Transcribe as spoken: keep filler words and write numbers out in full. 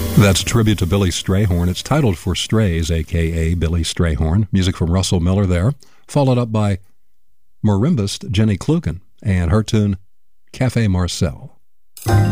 That's a tribute to Billy Strayhorn. It's titled For Strays, a k a. Billy Strayhorn. Music from Russell Miller there, followed up by marimbist Jenny Kluken and her tune, Cafe Marcel.